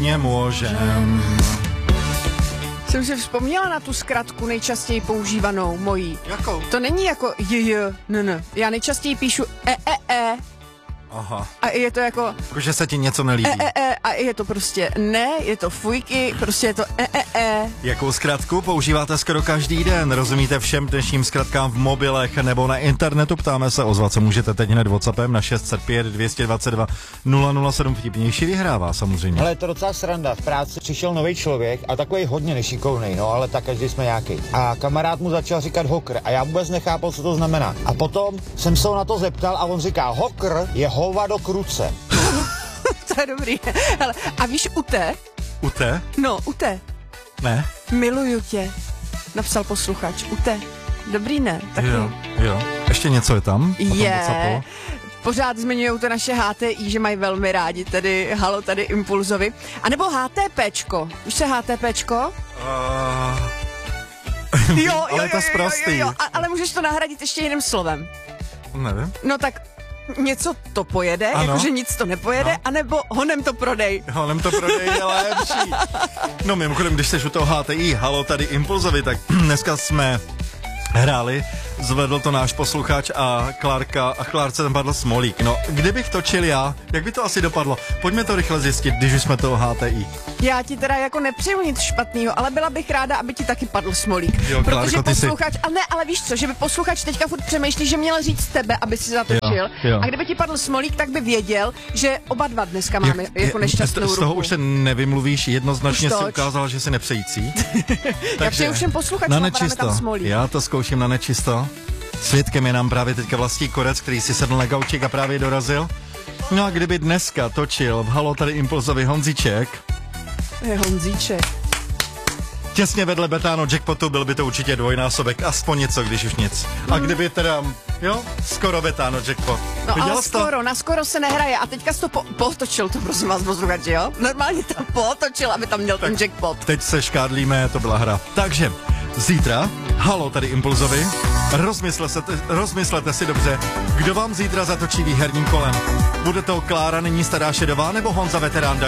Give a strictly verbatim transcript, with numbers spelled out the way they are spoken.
klidně můžem. Jsem si vzpomněla na tu zkratku nejčastěji používanou mojí. Jakou? To není jako j, j, n, n. Já nejčastěji píšu e, e, e. Aha. A je to jako Jakože se ti něco nelíbí. e, e, e. A je to prostě ne, je to fujky, prostě je to e, e, e. Jakou zkratku používáte skoro každý den? Rozumíte všem dnešním zkratkám v mobilech nebo na internetu? Ptáme se, ozvat se můžete teď hned WhatsAppem na šest set pět dvě dvacet dva nula nula sedm. Vtipnější vyhrává samozřejmě. Ale je to docela sranda. V práci přišel nový člověk a takový hodně nešikovnej, no ale tak každý jsme nějaký. A kamarád mu začal říkat hokr a já vůbec nechápal, co to znamená. A potom jsem se ho na to zeptal a on říká, hokr je hovado kruce. To je dobrý. Hele, a víš u té? U té? No, u té. Ne? Miluju tě, napsal posluchač. U té. Dobrý ne? Taky. Jo, jo. Ještě něco je tam? Je. Pořád zmiňujou to naše H T I, že mají velmi rádi, tedy halo tady Impulzovi. A nebo HTPčko. Víš co je HTPčko? Uh... jo, jo, ale jo, to jo, sprostý. jo, jo, a, ale můžeš to nahradit ještě jiným slovem. Nevím. No tak něco to pojede, ano. jakože nic to nepojede, no. Anebo honem to prodej. Honem to prodej je lepší. No mimochodem, když jsi u toho H T I, halo tady Impulzovi, tak dneska jsme hráli, zvedl to náš posluchač a Klárka, a Klárce tam padl smolík. No, kdybych točil já, jak by to asi dopadlo? Pojďme to rychle zjistit, když už jsme toho H T I. Já ti teda jako nepřeju nic špatného, ale byla bych ráda, aby ti taky padl smolík. Jo, Klárko, protože posluchač, jsi... ale ne, ale víš co, že by posluchač teďka furt přemýšlí, že měl říct tebe, aby si zatočil. Jo, jo. A kdyby ti padl smolík, tak by věděl, že oba dva dneska máme jak, jako nešťastnou ruku. Z toho už se nevymluvíš, jednoznačně si toč. ukázal, že jsi nepřející. Já přeju všem posluchačům, na a nečisto. tam smolík. Já to zkouším na nečisto. Svědkem je nám právě teďka Vlastí Korec, který si sedl na gaučík a právě dorazil. No a kdyby dneska točil v halo tady Impulzovi Honzíček, Je Honzíček. těsně vedle Betáno Jackpotu, byl by to určitě dvojnásobek, aspoň něco, když už nic. A kdyby teda, jo, skoro Betáno Jackpot. No Viděl ale jsi to? skoro, na skoro se nehraje a teďka jsi to po, potočil, to prosím vás posluchači, jo? Normálně to potočil, aby tam měl tak ten jackpot. Teď se škádlíme, to byla hra. Takže, zítra, halo tady Impulzovi, rozmyslete, rozmyslete si dobře, kdo vám zítra zatočí výherním kolem. Bude to Klára, nyní stará šedová, nebo Honza veterán